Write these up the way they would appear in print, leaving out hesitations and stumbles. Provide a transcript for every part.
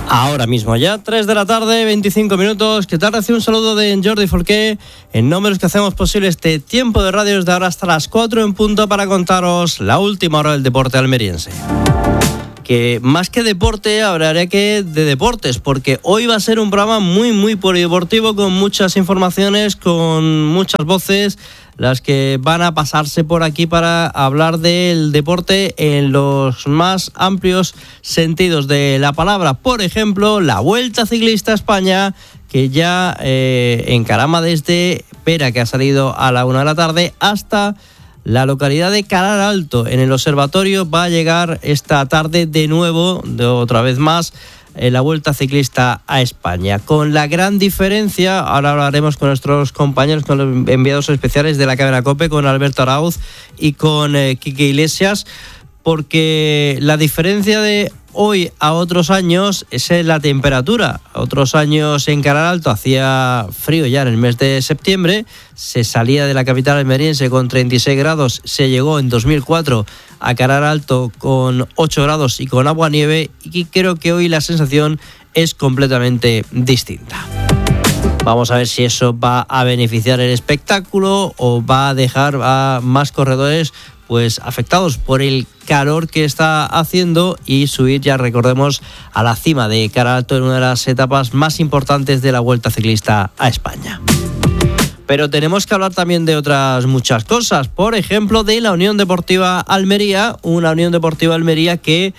Ahora mismo ya, 3 de la tarde, 25 minutos. ¿Qué tal? Recibe un saludo de Jordi Forqué. En nombre de los que hacemos posible este tiempo de radio desde ahora hasta las 4 en punto para contaros la última hora del deporte almeriense. Que más que deporte, hablaré que de deportes, porque hoy va a ser un programa muy polideportivo, con muchas informaciones, con muchas voces, las que van a pasarse por aquí para hablar del deporte en los más amplios sentidos de la palabra. Por ejemplo, la Vuelta Ciclista a España, que ya encarama desde Pera, que ha salido a la 1 de la tarde, hasta la localidad de Calar Alto. En el observatorio va a llegar esta tarde de nuevo, otra vez más, la Vuelta Ciclista a España. Con la gran diferencia, ahora hablaremos con nuestros compañeros, con los enviados especiales de la cadena COPE, con Alberto Arauz y con Quique Iglesias, porque la diferencia de hoy a otros años es la temperatura. Otros años en Calar Alto hacía frío ya en el mes de septiembre, se salía de la capital almeriense con 36 grados, se llegó en 2004 a Calar Alto con 8 grados y con agua-nieve, y creo que hoy la sensación es completamente distinta. Vamos a ver si eso va a beneficiar el espectáculo o va a dejar a más corredores pues afectados por el calor que está haciendo y subir, ya recordemos, a la cima de Calar Alto en una de las etapas más importantes de la Vuelta Ciclista a España. Pero tenemos que hablar también de otras muchas cosas, por ejemplo de la Unión Deportiva Almería, una Unión Deportiva Almería que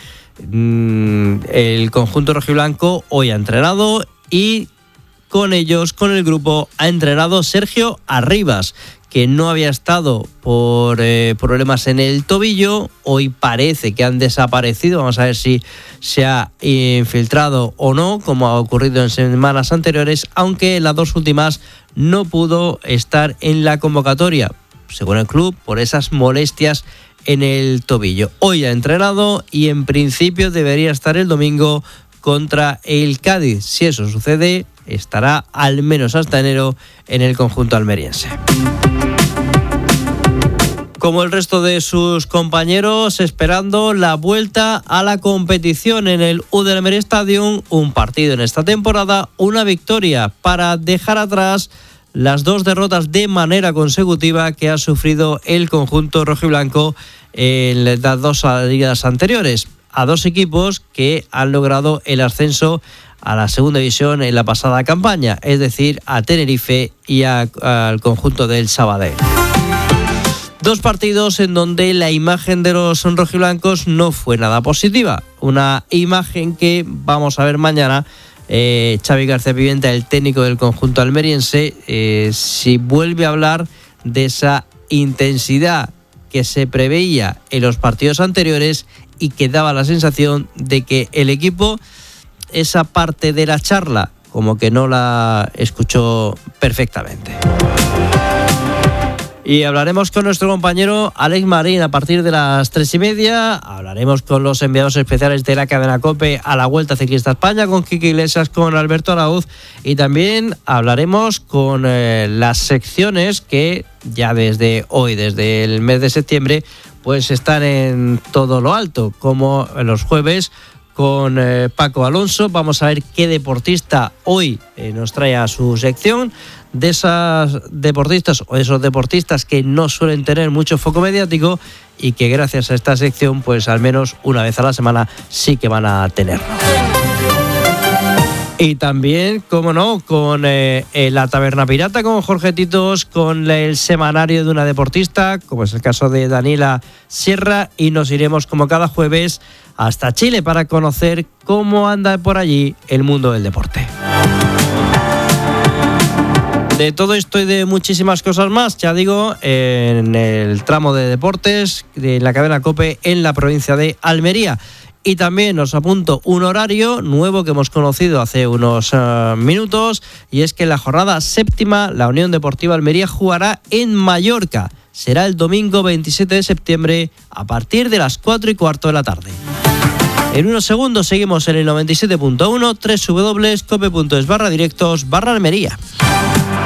el conjunto rojiblanco hoy ha entrenado, y con ellos, con el grupo, ha entrenado Sergio Arribas, que no había estado por problemas en el tobillo. Hoy parece que han desaparecido. Vamos a ver si se ha infiltrado o no, como ha ocurrido en semanas anteriores, aunque en las dos últimas no pudo estar en la convocatoria, según el club, por esas molestias en el tobillo. Hoy ha entrenado y en principio debería estar el domingo contra el Cádiz. Si eso sucede, estará al menos hasta enero en el conjunto almeriense. Como el resto de sus compañeros, esperando la vuelta a la competición en el Udalmerí Stadium, un partido en esta temporada, una victoria para dejar atrás las dos derrotas de manera consecutiva que ha sufrido el conjunto rojiblanco en las dos ligas anteriores, a dos equipos que han logrado el ascenso a la segunda división en la pasada campaña, es decir, a Tenerife y al conjunto del Sabadell. Dos partidos en donde la imagen de los rojiblancos no fue nada positiva. Una imagen que vamos a ver mañana. Xavi García Pimienta, el técnico del conjunto almeriense, si vuelve a hablar de esa intensidad que se preveía en los partidos anteriores y que daba la sensación de que el equipo, esa parte de la charla, como que no la escuchó perfectamente. Y hablaremos con nuestro compañero Alex Marín a partir de las 3:30. Hablaremos con los enviados especiales de la cadena COPE a la Vuelta Ciclista a España, con Quique Iglesias, con Alberto Arauz. Y también hablaremos con las secciones que ya desde hoy, desde el mes de septiembre, pues están en todo lo alto, como los jueves con Paco Alonso. Vamos a ver qué deportista hoy nos trae a su sección. De esas deportistas o esos deportistas que no suelen tener mucho foco mediático y que gracias a esta sección, pues al menos una vez a la semana sí que van a tenerlo. Y también, como no, con la Taberna Pirata, con Jorge Titos, con el semanario de una deportista, como es el caso de Daniela Sierra, y nos iremos como cada jueves hasta Chile para conocer cómo anda por allí el mundo del deporte. De todo esto y de muchísimas cosas más, ya digo, en el tramo de deportes de la cadena COPE en la provincia de Almería. Y también os apunto un horario nuevo que hemos conocido hace unos minutos, y es que en la jornada séptima la Unión Deportiva Almería jugará en Mallorca. Será el domingo 27 de septiembre a partir de las 4:15 de la tarde. En unos segundos seguimos en el 97.1, www.cope.es/directos/Almería.